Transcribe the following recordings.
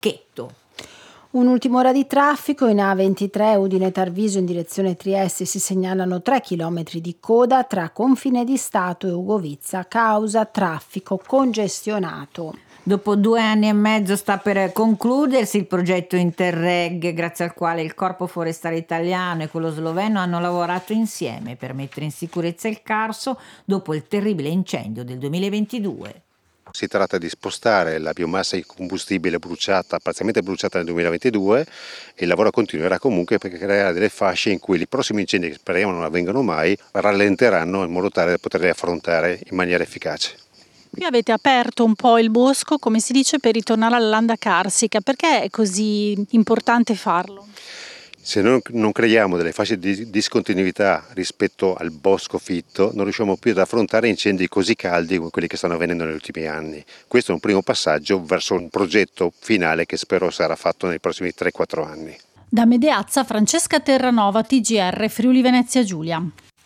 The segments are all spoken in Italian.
Cheto. Un'ultima ora di traffico in A23 Udine-Tarvisio in direzione Trieste si segnalano 3 chilometri di coda tra Confine di Stato e Ugovizza, causa traffico congestionato. Dopo 2 anni e mezzo sta per concludersi il progetto Interreg, grazie al quale il Corpo Forestale Italiano e quello sloveno hanno lavorato insieme per mettere in sicurezza il Carso dopo il terribile incendio del 2022. Si tratta di spostare la biomassa di combustibile parzialmente bruciata nel 2022, e il lavoro continuerà comunque per creare delle fasce in cui i prossimi incendi, che speriamo non avvengano mai, rallenteranno in modo tale da poterli affrontare in maniera efficace. Qui avete aperto un po' il bosco, come si dice, per ritornare alla landa carsica. Perché è così importante farlo? Se noi non creiamo delle fasce di discontinuità rispetto al bosco fitto, non riusciamo più ad affrontare incendi così caldi come quelli che stanno avvenendo negli ultimi anni. Questo è un primo passaggio verso un progetto finale che spero sarà fatto nei prossimi 3-4 anni. Da Medeazza, Francesca Terranova, TGR, Friuli Venezia Giulia.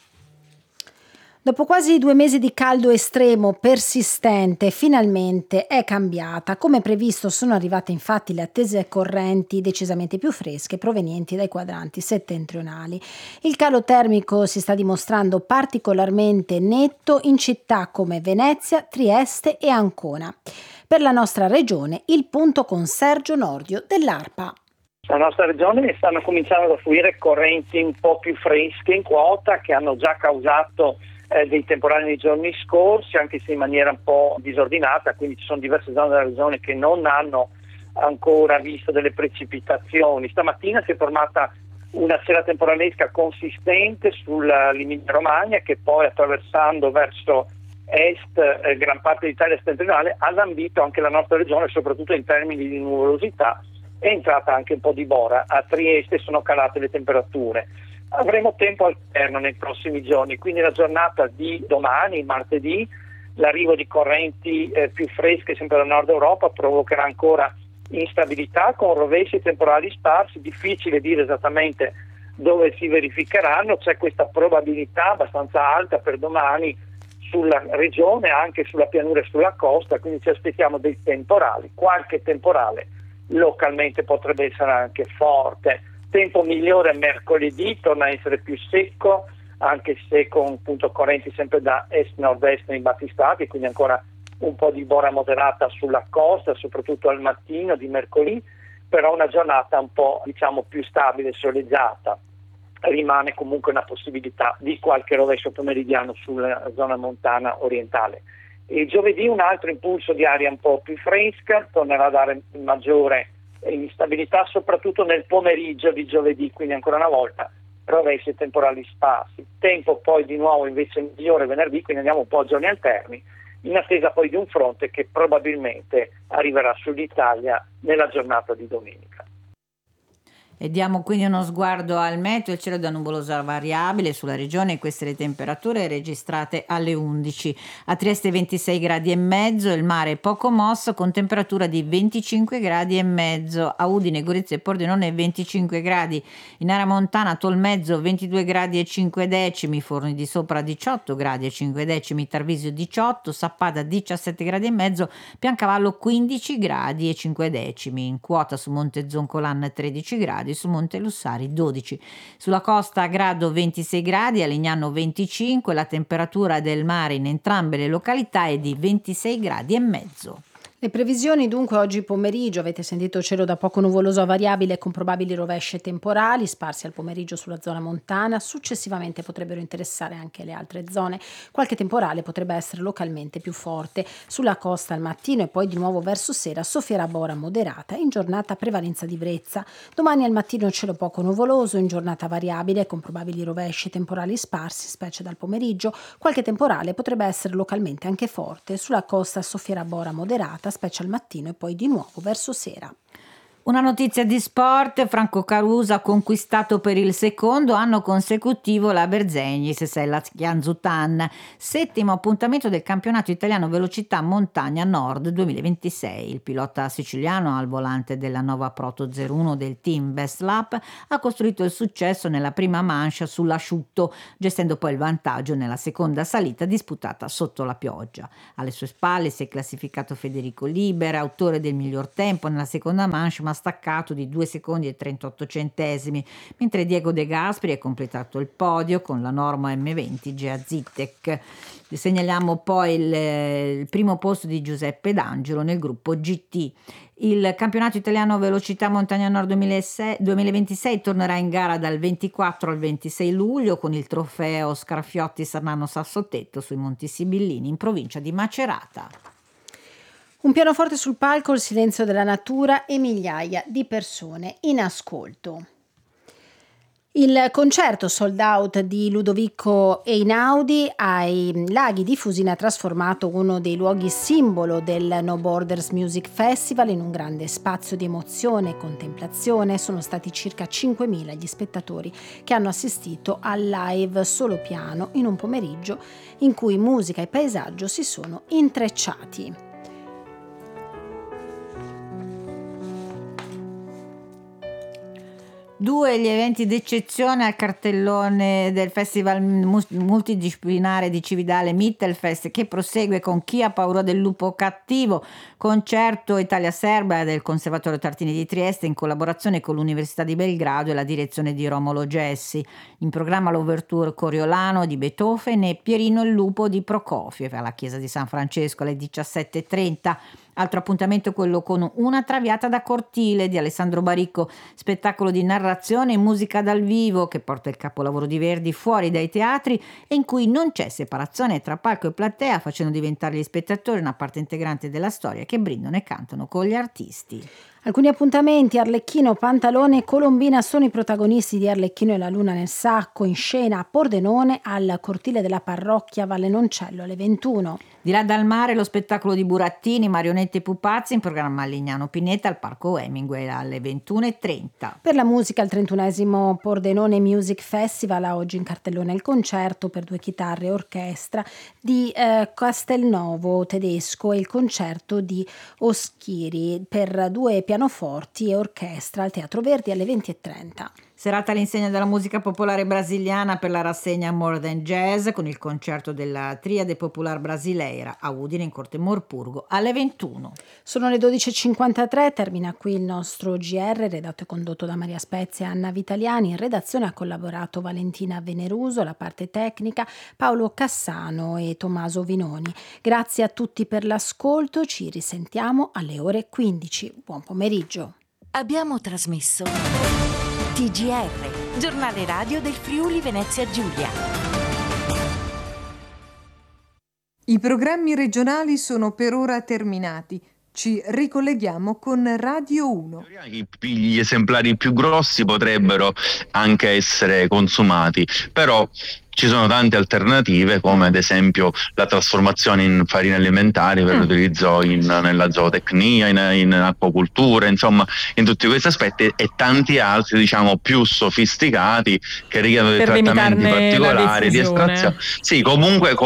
Dopo quasi 2 mesi di caldo estremo persistente, finalmente è cambiata. Come previsto sono arrivate infatti le attese correnti decisamente più fresche provenienti dai quadranti settentrionali. Il calo termico si sta dimostrando particolarmente netto in città come Venezia, Trieste e Ancona. Per la nostra regione, il punto con Sergio Nordio dell'ARPA. La nostra regione stanno cominciando ad affluire correnti un po' più fresche in quota che hanno già causato dei temporali nei giorni scorsi, anche se in maniera un po' disordinata, quindi ci sono diverse zone della regione che non hanno ancora visto delle precipitazioni. Stamattina si è formata una sera temporalesca consistente sull'Emilia Romagna, che poi, attraversando verso est gran parte d'Italia settentrionale, ha lambito anche la nostra regione, soprattutto in termini di nuvolosità. È entrata anche un po' di bora. A Trieste sono calate le temperature. Avremo tempo alterno nei prossimi giorni, quindi la giornata di domani, martedì, l'arrivo di correnti più fresche sempre dal nord Europa provocherà ancora instabilità con rovesci temporali sparsi. Difficile dire esattamente dove si verificheranno, c'è questa probabilità abbastanza alta per domani sulla regione, anche sulla pianura e sulla costa, quindi ci aspettiamo dei temporali, qualche temporale localmente potrebbe essere anche forte. Tempo migliore mercoledì, torna a essere più secco, anche se con appunto correnti sempre da est-nord-est nei battistati, quindi ancora un po' di bora moderata sulla costa, soprattutto al mattino di mercoledì, però una giornata un po' più stabile, soleggiata. Rimane comunque una possibilità di qualche rovescio pomeridiano sulla zona montana orientale. Il giovedì un altro impulso di aria un po' più fresca, tornerà a dare maggiore instabilità soprattutto nel pomeriggio di giovedì, quindi ancora una volta rovesci e temporali sparsi. Tempo poi di nuovo invece migliore venerdì, quindi andiamo un po' a giorni alterni, in attesa poi di un fronte che probabilmente arriverà sull'Italia nella giornata di domenica. E diamo quindi uno sguardo al meteo. Il cielo da nuvolosa variabile sulla regione, queste le temperature registrate alle 11. A Trieste 26 gradi e mezzo, il mare è poco mosso con temperatura di 25 gradi e mezzo. A Udine, Gorizia e Pordenone 25 gradi. In area montana Tolmezzo 22 gradi e 5 decimi, Forni di Sopra 18 gradi e 5 decimi, Tarvisio 18, Sappada 17 gradi e mezzo, Piancavallo 15 gradi e 5 decimi. In quota su Monte Zoncolan 13 gradi, su Monte Lussari 12. Sulla costa a Grado 26 gradi, a Legnano 25, la temperatura del mare in entrambe le località è di 26 gradi e mezzo. Le previsioni dunque oggi pomeriggio, avete sentito cielo da poco nuvoloso a variabile con probabili rovesce temporali sparsi al pomeriggio sulla zona montana, successivamente potrebbero interessare anche le altre zone. Qualche temporale potrebbe essere localmente più forte. Sulla costa al mattino e poi di nuovo verso sera soffierà bora moderata, in giornata prevalenza di brezza. Domani al mattino cielo poco nuvoloso, in giornata variabile con probabili rovesci temporali sparsi, specie dal pomeriggio. Qualche temporale potrebbe essere localmente anche forte. Sulla costa soffierà bora moderata, specie al mattino e poi di nuovo verso sera. Una notizia di sport: Franco Caruso ha conquistato per il secondo anno consecutivo la Berzegnis Sella Chianzutan, settimo appuntamento del campionato italiano velocità montagna Nord 2026. Il pilota siciliano al volante della Nova Proto 01 del team Best Lap ha costruito il successo nella prima mancia sull'asciutto, gestendo poi il vantaggio nella seconda salita disputata sotto la pioggia. Alle sue spalle si è classificato Federico Libera, autore del miglior tempo nella seconda manche, ma staccato di 2 secondi e 38 centesimi, mentre Diego De Gasperi ha completato il podio con la Norma M20 Gea Zittek. Segnaliamo poi il primo posto di Giuseppe D'Angelo nel gruppo GT. Il campionato italiano velocità montagna nord 2026 tornerà in gara dal 24 al 26 luglio con il trofeo Scarfiotti Sarnano Sassotetto sui Monti Sibillini in provincia di Macerata. Un pianoforte sul palco, il silenzio della natura e migliaia di persone in ascolto. Il concerto sold out di Ludovico Einaudi ai Laghi di Fusina ha trasformato uno dei luoghi simbolo del No Borders Music Festival in un grande spazio di emozione e contemplazione. Sono stati circa 5.000 gli spettatori che hanno assistito al live solo piano in un pomeriggio in cui musica e paesaggio si sono intrecciati. Due gli eventi d'eccezione al cartellone del Festival multidisciplinare di Cividale Mittelfest, che prosegue con Chi ha paura del lupo cattivo, concerto Italia-Serba del Conservatorio Tartini di Trieste in collaborazione con l'Università di Belgrado e la direzione di Romolo Gessi. In programma l'ouverture Coriolano di Beethoven e Pierino il lupo di Prokofiev alla Chiesa di San Francesco alle 17:30. Altro appuntamento quello con Una traviata da cortile di Alessandro Baricco, spettacolo di narrazione e musica dal vivo che porta il capolavoro di Verdi fuori dai teatri e in cui non c'è separazione tra palco e platea, facendo diventare gli spettatori una parte integrante della storia che brindano e cantano con gli artisti. Alcuni appuntamenti: Arlecchino, Pantalone e Colombina sono i protagonisti di Arlecchino e la luna nel sacco, in scena a Pordenone al cortile della parrocchia Valle Noncello alle 21. Di là dal mare lo spettacolo di Burattini, Marionette e Pupazzi in programma a Lignano Pineta al Parco Hemingway alle 21:30. Per la musica il 31esimo Pordenone Music Festival ha oggi in cartellone il concerto per 2 chitarre e orchestra di Castelnovo Tedesco e il concerto di Oschiri per 2 pianoforti e orchestra al Teatro Verdi alle 20:30. Serata all'insegna della musica popolare brasiliana per la rassegna More Than Jazz con il concerto della Triade Popular Brasileira a Udine in Corte Morpurgo alle 21. Sono le 12:53, termina qui il nostro GR, redatto e condotto da Maria Spezia e Anna Vitaliani. In redazione ha collaborato Valentina Veneruso, la parte tecnica Paolo Cassano e Tommaso Vinoni. Grazie a tutti per l'ascolto, ci risentiamo alle ore 15. Buon pomeriggio. Abbiamo trasmesso TGR, giornale radio del Friuli Venezia Giulia. I programmi regionali sono per ora terminati. Ci ricolleghiamo con Radio 1. Gli esemplari più grossi potrebbero anche essere consumati, però ci sono tante alternative, come ad esempio la trasformazione in farine alimentari per l'utilizzo nella zootecnia, in acquacultura, insomma in tutti questi aspetti, e tanti altri diciamo più sofisticati che richiedono dei trattamenti particolari di estrazione. Sì, comunque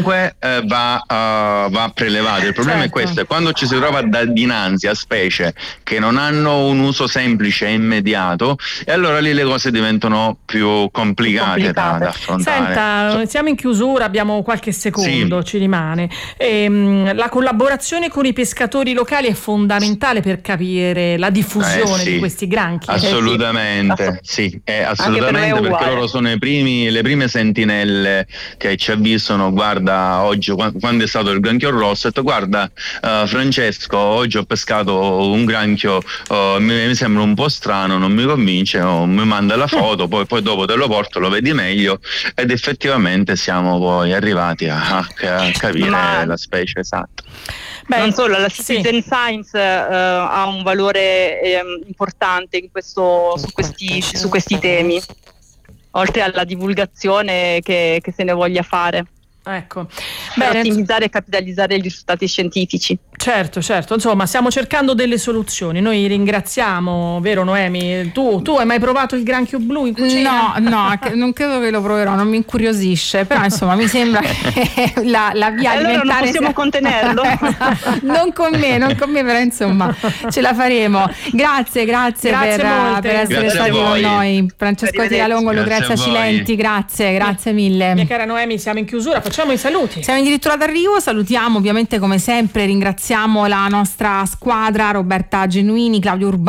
va prelevato. Il problema è questo: è quando ci si trova dinanzi a specie che non hanno un uso semplice e immediato, e allora lì le cose diventano più complicate. Da affrontare. Senta, siamo in chiusura, abbiamo qualche secondo, ci rimane. La collaborazione con i pescatori locali è fondamentale per capire la diffusione di questi granchi. Assolutamente, assolutamente, perché loro sono le prime sentinelle che ci avvisano. Guarda, oggi quando è stato il granchio rosso, ho detto: guarda Francesco, oggi ho pescato un granchio, mi sembra un po' strano, non mi convince, mi manda la foto, poi dopo te lo porto, lo vedi meglio, ed effettivamente siamo poi arrivati a capire la specie esatta. Non solo, la citizen science ha un valore importante su questi temi, oltre alla divulgazione che se ne voglia fare. Ecco, per ottimizzare e capitalizzare gli risultati scientifici. Certo, insomma stiamo cercando delle soluzioni. Noi ringraziamo, vero Noemi? Tu hai mai provato il granchio blu in cucina? No, non credo che lo proverò, non mi incuriosisce, però insomma mi sembra che la via alimentare allora non possiamo contenerlo. non con me, però insomma ce la faremo. Grazie per essere stati con noi. Francesco Tiralongo, Lucrezia Cilenti, grazie mille. Mia cara Noemi, siamo in chiusura, facciamo i saluti. Siamo addirittura d'arrivo, salutiamo ovviamente come sempre, ringraziamo la nostra squadra, Roberta Genuini, Claudio Urbano,